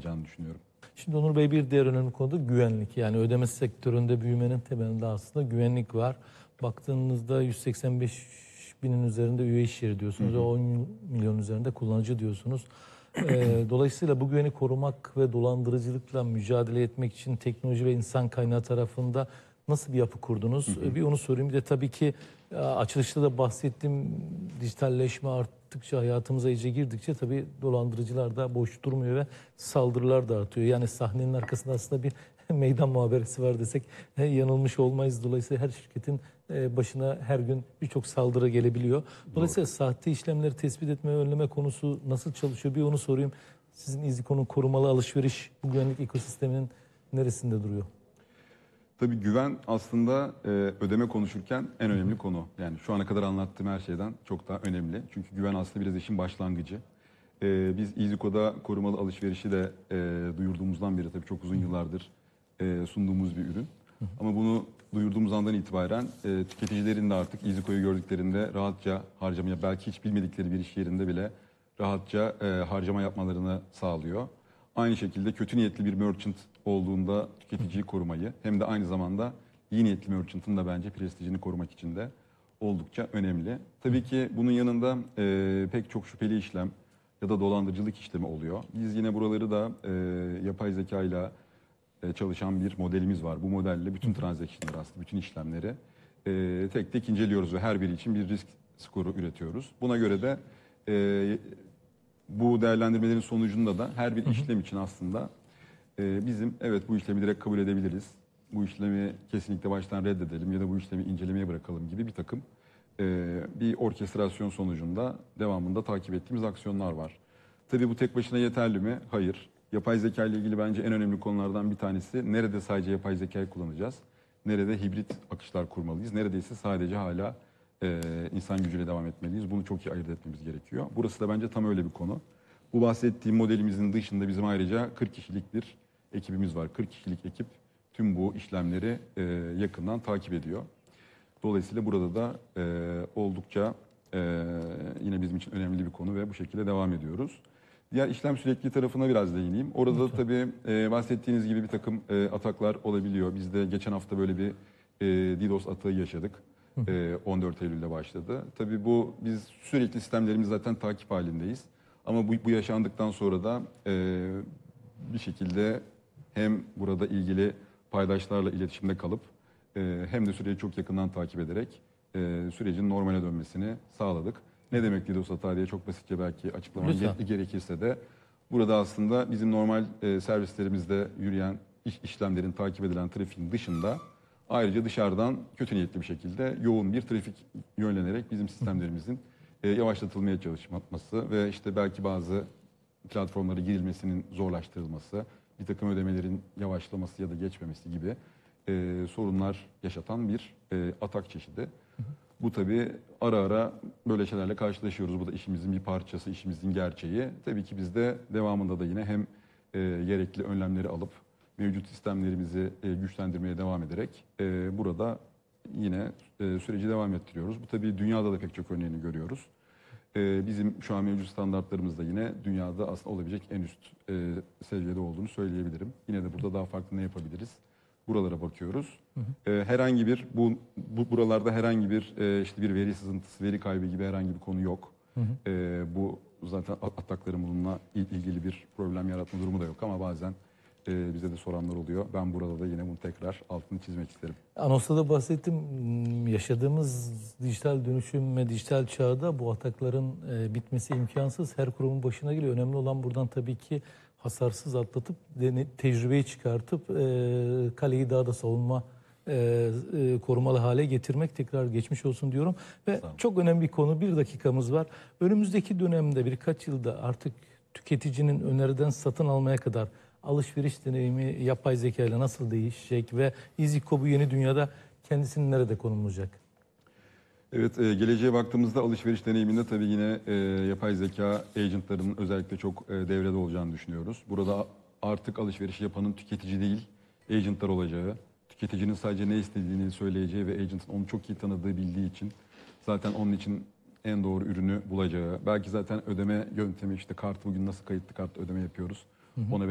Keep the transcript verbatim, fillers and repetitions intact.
olacağını düşünüyorum. Şimdi Onur Bey, bir diğer önemli konu da güvenlik. Yani ödeme sektöründe büyümenin temelinde aslında güvenlik var. Baktığınızda yüz seksen beş binin üzerinde üye iş yeri diyorsunuz ve on milyon üzerinde kullanıcı diyorsunuz. Ee, dolayısıyla bu güveni korumak ve dolandırıcılıkla mücadele etmek için teknoloji ve insan kaynağı tarafında nasıl bir yapı kurdunuz? Hı hı. Bir onu sorayım. Bir de tabii ki açılışta da bahsettiğim dijitalleşme arttıkça, hayatımıza iyice girdikçe tabii dolandırıcılar da boş durmuyor ve saldırılar da artıyor. Yani sahnenin arkasında aslında bir meydan muhaberesi var desek yanılmış olmayız. Dolayısıyla her şirketin başına her gün birçok saldırı gelebiliyor. Dolayısıyla doğru, sahte işlemleri tespit etme ve önleme konusu nasıl çalışıyor? Bir onu sorayım. Sizin İZİKO'nun korumalı alışveriş bu güvenlik ekosisteminin neresinde duruyor? Tabii güven aslında e, ödeme konuşurken en önemli konu. Yani şu ana kadar anlattığım her şeyden çok daha önemli. Çünkü güven aslında biraz işin başlangıcı. E, biz İZİKO'da korumalı alışverişi de e, duyurduğumuzdan beri tabii çok uzun yıllardır e, sunduğumuz bir ürün. Ama bunu duyurduğumuz andan itibaren e, tüketicilerin de artık İZİKO'yu gördüklerinde rahatça harcamaya, belki hiç bilmedikleri bir iş yerinde bile rahatça e, harcama yapmalarını sağlıyor. Aynı şekilde kötü niyetli bir merchant olduğunda tüketiciyi korumayı, hem de aynı zamanda iyi niyetli merchant'ın da bence prestijini korumak için de oldukça önemli. Tabii ki bunun yanında e, pek çok şüpheli işlem ya da dolandırıcılık işlemi oluyor. Biz yine buraları da e, yapay zeka ile çalışan bir modelimiz var. Bu modelle bütün transaction'ları, aslında bütün işlemleri e, tek tek inceliyoruz ve her biri için bir risk skoru üretiyoruz. Buna göre de e, bu değerlendirmelerin sonucunda da her bir işlem için aslında e, bizim evet bu işlemi direkt kabul edebiliriz, bu işlemi kesinlikle baştan reddedelim ya da bu işlemi incelemeye bırakalım gibi bir takım e, bir orkestrasyon sonucunda devamında takip ettiğimiz aksiyonlar var. Tabii bu tek başına yeterli mi? Hayır. Yapay zeka ile ilgili bence en önemli konulardan bir tanesi, nerede sadece yapay zekayı kullanacağız, nerede hibrit akışlar kurmalıyız, neredeyse sadece hala e, insan gücüyle devam etmeliyiz. Bunu çok iyi ayırt etmemiz gerekiyor. Burası da bence tam öyle bir konu. Bu bahsettiğim modelimizin dışında bizim ayrıca kırk kişilik bir ekibimiz var. kırk kişilik ekip tüm bu işlemleri e, yakından takip ediyor. Dolayısıyla burada da e, oldukça e, yine bizim için önemli bir konu ve bu şekilde devam ediyoruz. Diğer işlem sürekli tarafına biraz değineyim. Orada da tabii e, bahsettiğiniz gibi bir takım e, ataklar olabiliyor. Biz de geçen hafta böyle bir e, DDoS atağı yaşadık. E, on dört Eylül'de başladı. Tabii bu biz sürekli sistemlerimiz zaten takip halindeyiz. Ama bu, bu yaşandıktan sonra da e, bir şekilde hem burada ilgili paydaşlarla iletişimde kalıp e, hem de süreci çok yakından takip ederek e, sürecin normale dönmesini sağladık. Ne demek DDoS hata diye çok basitçe belki açıklamam ge- gerekirse de burada aslında bizim normal e, servislerimizde yürüyen iş, işlemlerin takip edilen trafiğin dışında ayrıca dışarıdan kötü niyetli bir şekilde yoğun bir trafik yönlenerek bizim sistemlerimizin e, yavaşlatılmaya çalışması ve işte belki bazı platformlara girilmesinin zorlaştırılması, bir takım ödemelerin yavaşlaması ya da geçmemesi gibi e, sorunlar yaşatan bir e, atak çeşidi. Bu tabii ara ara böyle şeylerle karşılaşıyoruz. Bu da işimizin bir parçası, işimizin gerçeği. Tabii ki biz de devamında da yine hem e, gerekli önlemleri alıp mevcut sistemlerimizi e, güçlendirmeye devam ederek e, burada yine e, süreci devam ettiriyoruz. Bu tabii dünyada da pek çok örneğini görüyoruz. E, bizim şu an mevcut standartlarımız da yine dünyada aslında olabilecek en üst e, seviyede olduğunu söyleyebilirim. Yine de burada daha farklı ne yapabiliriz? Buralara bakıyoruz. Hı hı. Ee, herhangi bir bu, bu buralarda herhangi bir e, işte bir veri sızıntısı, veri kaybı gibi herhangi bir konu yok. Hı hı. Ee, bu zaten atakların bununla ilgili bir problem yaratma durumu da yok ama bazen e, bize de soranlar oluyor. Ben burada da yine bunu tekrar altını çizmek isterim. Anons'ta da bahsettim. Yaşadığımız dijital dönüşüm ve dijital çağda bu atakların e, bitmesi imkansız. Her kurumun başına geliyor. Önemli olan buradan tabii ki hasarsız atlatıp tecrübeyi çıkartıp e, kaleyi daha da savunma e, e, korumalı hale getirmek. Tekrar geçmiş olsun diyorum. Ve çok önemli bir konu, bir dakikamız var. Önümüzdeki dönemde birkaç yılda artık tüketicinin öneriden satın almaya kadar alışveriş deneyimi yapay zeka ile nasıl değişecek ve İZİKO bu yeni dünyada kendisini nerede konumlayacak? Evet, e, geleceğe baktığımızda alışveriş deneyiminde tabii yine e, yapay zeka agentlarının özellikle çok e, devrede olacağını düşünüyoruz. Burada artık alışveriş yapanın tüketici değil, agentlar olacağı, tüketicinin sadece ne istediğini söyleyeceği ve agentın onu çok iyi tanıdığı, bildiği için zaten onun için en doğru ürünü bulacağı, belki zaten ödeme yöntemi, işte kart bugün nasıl kayıtlı kartla ödeme yapıyoruz, hı hı. ona